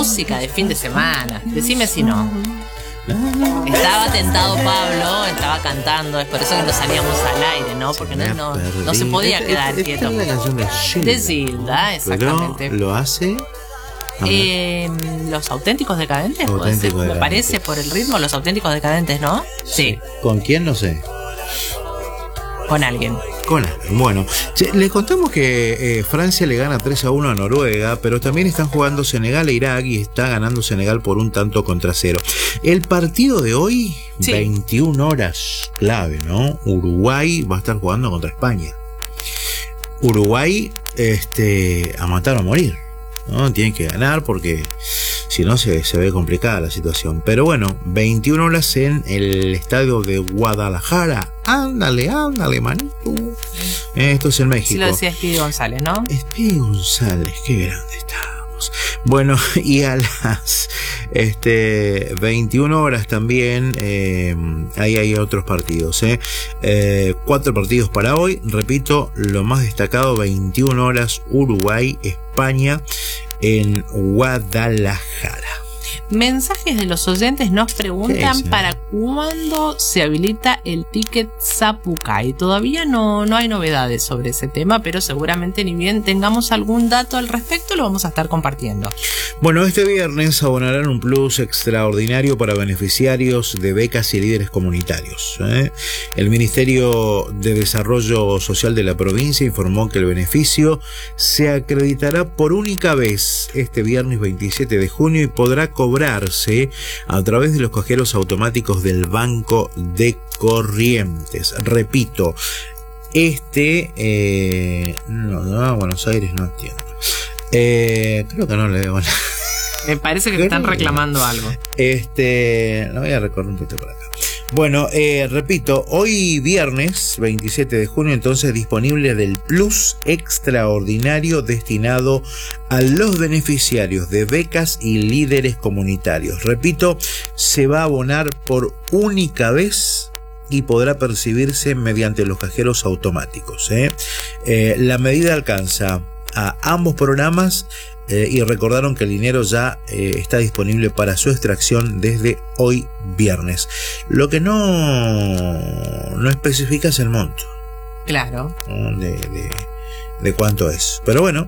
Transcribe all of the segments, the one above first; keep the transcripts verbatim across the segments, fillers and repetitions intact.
música de fin de semana. Decime si no. Estaba tentado Pablo, estaba cantando, es por eso que no salíamos al aire, ¿no? Porque no, no, no se podía quedar esta, quieto. Esta es la canción de Gilda. De Gilda, exactamente. Pero lo hace... Eh, los auténticos decadentes, Auténticos ser, decadentes. Me parece por el ritmo, los auténticos decadentes, ¿no? Sí. ¿Con quién? No sé. Con alguien. Con alguien. Bueno, che, les contamos que eh, Francia le gana tres a uno a Noruega, pero también están jugando Senegal e Irak y está ganando Senegal por un tanto contra cero. El partido de hoy, sí. veintiuna horas, clave, ¿no? Uruguay va a estar jugando contra España. Uruguay, este, a matar o a morir, ¿no? Tienen que ganar porque si no se, se ve complicada la situación. Pero bueno, veintiuna horas en el estadio de Guadalajara. Ándale, ándale, manito. Esto es en México. Sí lo decía Speedy González, ¿no? Speedy González, qué grande estábamos. Bueno, y a las este, veintiuna horas también eh, ahí hay otros partidos. ¿eh? Eh, cuatro partidos para hoy. Repito, lo más destacado, veintiuna horas, Uruguay, España, en Guadalajara. Mensajes de los oyentes nos preguntan para cuándo se habilita el ticket Zapucay. Todavía no, no hay novedades sobre ese tema, pero seguramente ni bien tengamos algún dato al respecto lo vamos a estar compartiendo. Bueno, este viernes abonarán un plus extraordinario para beneficiarios de becas y líderes comunitarios. ¿eh? El Ministerio de Desarrollo Social de la provincia informó que el beneficio se acreditará por única vez este viernes veintisiete de junio y podrá cobrarse a través de los cajeros automáticos del Banco de Corrientes. Repito, este eh, no, no, Buenos Aires no entiendo. Eh, creo que no le debo nada. Me parece que te están reclamando algo. Este, lo voy a recorrer un poquito por acá. Bueno, eh, repito, hoy viernes veintisiete de junio, entonces disponible del plus extraordinario destinado a los beneficiarios de becas y líderes comunitarios. Repito, se va a abonar por única vez y podrá percibirse mediante los cajeros automáticos. ¿eh? Eh, la medida alcanza a ambos programas. Eh, y recordaron que el dinero ya eh, está disponible para su extracción desde hoy viernes. Lo que no, no especifica es el monto. Claro. ¿no? De, de, de cuánto es. Pero bueno,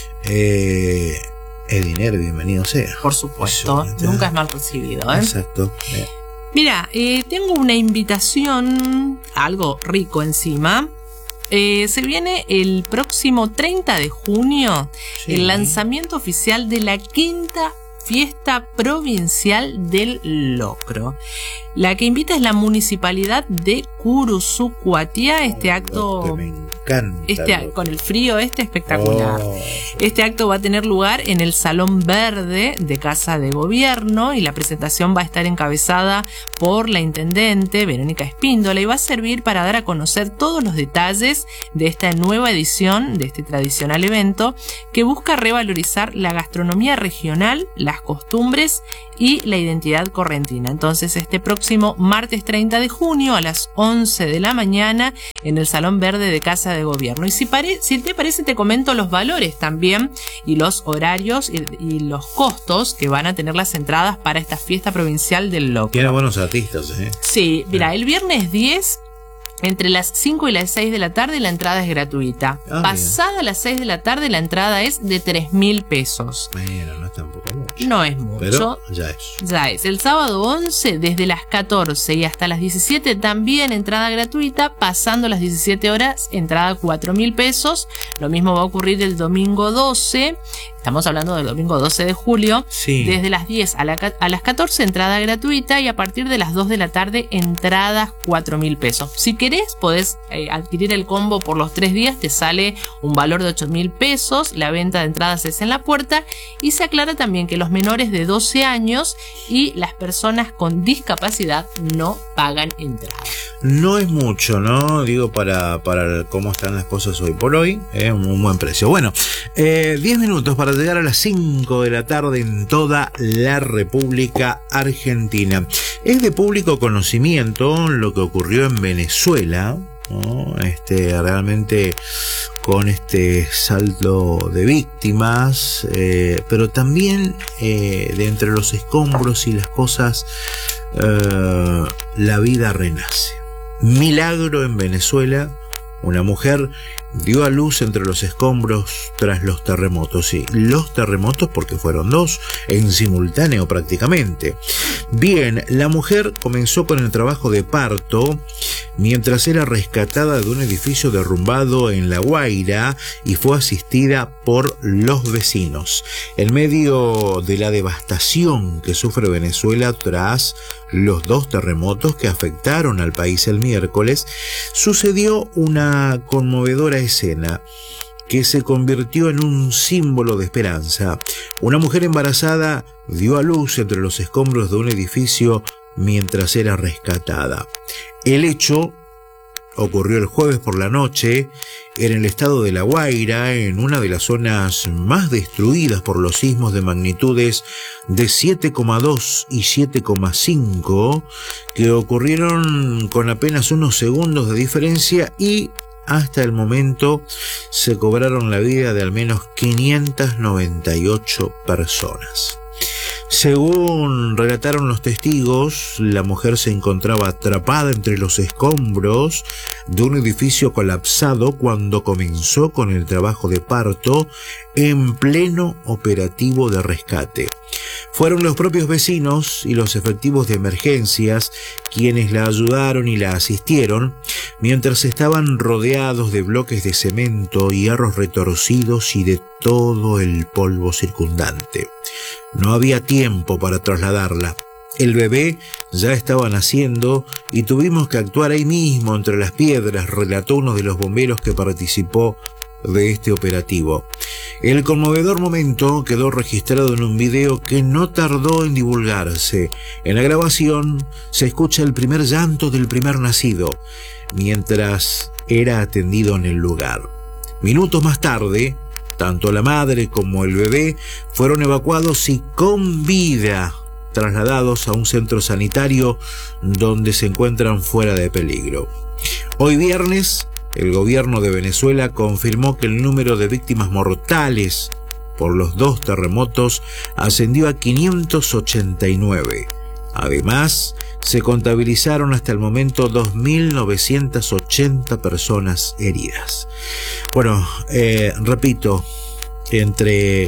eh, el dinero, bienvenido sea. Por supuesto, Eso, nunca es mal recibido. ¿eh? Exacto. Eh. Mira, eh, tengo una invitación, algo rico encima. Eh, se viene el próximo treinta de junio sí. el lanzamiento oficial de la quinta fiesta provincial del locro. La que invita es la municipalidad de Curuzucuatía. Este oh, acto me encanta, este, con el frío este espectacular. Oh. Este acto va a tener lugar en el Salón Verde de Casa de Gobierno y la presentación va a estar encabezada por la intendente Verónica Espíndola y va a servir para dar a conocer todos los detalles de esta nueva edición de este tradicional evento que busca revalorizar la gastronomía regional, las costumbres y la identidad correntina. Entonces, este próximo martes treinta de junio a las once de la mañana en el Salón Verde de Casa de Gobierno. Y si, pare, si te parece, te comento los valores también y los horarios y, y los costos que van a tener las entradas para esta fiesta provincial del locro. Tiene buenos artistas, ¿eh? Sí, mira, el viernes diez... entre las cinco y las seis de la tarde la entrada es gratuita. Ah, Pasada bien. las seis de la tarde la entrada es de tres mil pesos. Bueno, no es tampoco mucho. No es mucho. Pero ya es. Ya es. El sábado once desde las catorce y hasta las diecisiete también entrada gratuita. Pasando las diecisiete horas entrada cuatro mil pesos. Lo mismo va a ocurrir el domingo doce. Estamos hablando del domingo doce de julio. Sí. Desde las diez a, la, a las catorce entrada gratuita y a partir de las dos de la tarde entradas cuatro mil pesos. Si querés podés eh, adquirir el combo por los tres días, te sale un valor de ocho mil pesos. La venta de entradas es en la puerta y se aclara también que los menores de doce años y las personas con discapacidad no pagan entrada. No es mucho, ¿no? Digo, para, para cómo están las cosas hoy por hoy, es eh, un buen precio. Bueno, eh, diez minutos para llegar a las cinco de la tarde en toda la República Argentina. Es de público conocimiento lo que ocurrió en Venezuela, ¿no? Este, realmente con este salto de víctimas, eh, pero también eh, de entre los escombros y las cosas, eh, la vida renace. Milagro en Venezuela. Una mujer dio a luz entre los escombros tras los terremotos. Y los terremotos porque fueron dos, en simultáneo prácticamente. Bien, la mujer comenzó con el trabajo de parto mientras era rescatada de un edificio derrumbado en La Guaira y fue asistida por los vecinos. En medio de la devastación que sufre Venezuela tras los dos terremotos que afectaron al país el miércoles, sucedió una conmovedora escena que se convirtió en un símbolo de esperanza. Una mujer embarazada dio a luz entre los escombros de un edificio mientras era rescatada. El hecho ocurrió el jueves por la noche en el estado de La Guaira, en una de las zonas más destruidas por los sismos de magnitudes de siete coma dos y siete coma cinco que ocurrieron con apenas unos segundos de diferencia y hasta el momento se cobraron la vida de al menos quinientas noventa y ocho personas. Según relataron los testigos, la mujer se encontraba atrapada entre los escombros de un edificio colapsado cuando comenzó con el trabajo de parto en pleno operativo de rescate. Fueron los propios vecinos y los efectivos de emergencias quienes la ayudaron y la asistieron mientras estaban rodeados de bloques de cemento, hierros retorcidos y de todo el polvo circundante. No había tiempo para trasladarla. El bebé ya estaba naciendo y tuvimos que actuar ahí mismo entre las piedras, relató uno de los bomberos que participó de este operativo. El conmovedor momento quedó registrado en un video que no tardó en divulgarse. En la grabación se escucha el primer llanto del primer nacido, mientras era atendido en el lugar. Minutos más tarde, tanto la madre como el bebé fueron evacuados y con vida trasladados a un centro sanitario donde se encuentran fuera de peligro. Hoy viernes, el gobierno de Venezuela confirmó que el número de víctimas mortales por los dos terremotos ascendió a quinientos ochenta y nueve. Además, se contabilizaron hasta el momento dos mil novecientas ochenta personas heridas. Bueno, eh, repito, entre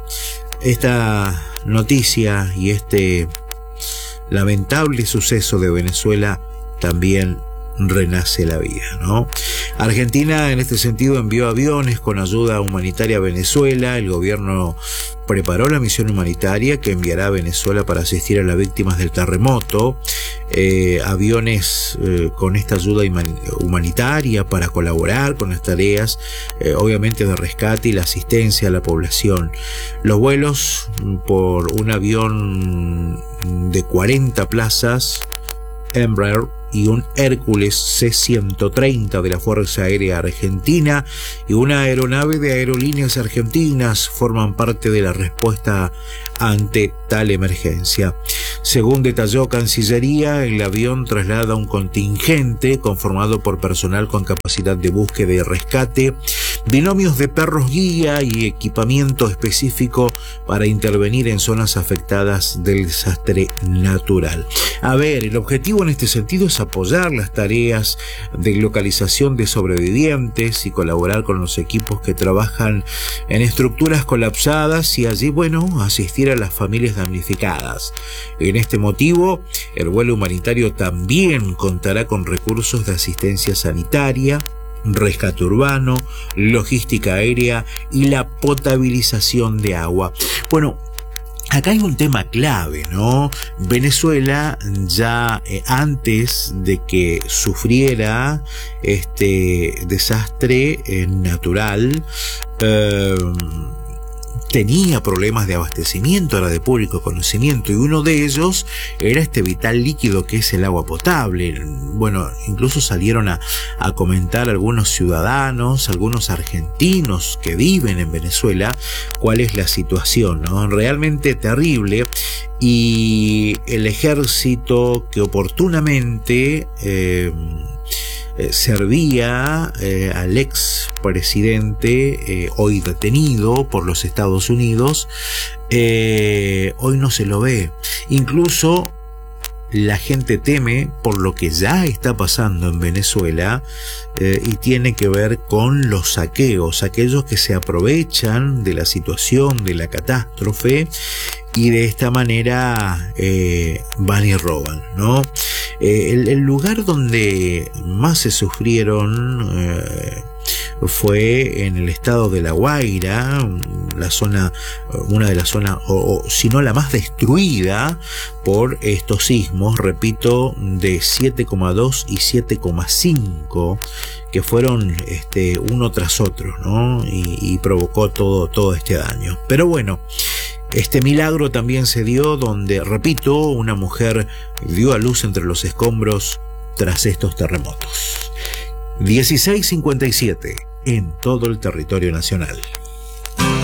esta noticia y este lamentable suceso de Venezuela también renace la vida, ¿no? Argentina en este sentido envió aviones con ayuda humanitaria a Venezuela. El gobierno preparó la misión humanitaria que enviará a Venezuela para asistir a las víctimas del terremoto. Eh, aviones eh, con esta ayuda humanitaria para colaborar con las tareas, eh, obviamente de rescate y la asistencia a la población. Los vuelos por un avión de cuarenta plazas Embraer y un Hércules C ciento treinta de la Fuerza Aérea Argentina y una aeronave de Aerolíneas Argentinas forman parte de la respuesta ante tal emergencia. Según detalló Cancillería, el avión traslada un contingente conformado por personal con capacidad de búsqueda y rescate, binomios de perros guía y equipamiento específico para intervenir en zonas afectadas del desastre natural. A ver, el objetivo en este sentido es apoyar las tareas de localización de sobrevivientes y colaborar con los equipos que trabajan en estructuras colapsadas y allí, bueno, asistir a las familias damnificadas. En este motivo, el vuelo humanitario también contará con recursos de asistencia sanitaria, rescate urbano, logística aérea y la potabilización de agua. Bueno, acá hay un tema clave, ¿no? Venezuela ya eh, antes de que sufriera este desastre eh, natural, eh, tenía problemas de abastecimiento, era de público conocimiento, y uno de ellos era este vital líquido que es el agua potable. Bueno, incluso salieron a, a comentar algunos ciudadanos, algunos argentinos que viven en Venezuela, cuál es la situación, ¿no? Realmente terrible. Y el ejército que oportunamente eh, eh, servía eh, al ex presidente, eh, hoy detenido por los Estados Unidos. Eh, hoy no se lo ve. Incluso la gente teme por lo que ya está pasando en Venezuela, eh, y tiene que ver con los saqueos, aquellos que se aprovechan de la situación, de la catástrofe, y de esta manera eh, van y roban, ¿no? Eh, el, el lugar donde más se sufrieron eh, fue en el estado de La Guaira, la zona, una de las zonas, o, o si no la más destruida por estos sismos, repito, de siete coma dos y siete coma cinco, que fueron este, uno tras otro, ¿no? Y, y provocó todo, todo este daño. Pero bueno, este milagro también se dio donde, repito, una mujer dio a luz entre los escombros tras estos terremotos. dieciséis cincuenta y siete en todo el territorio nacional.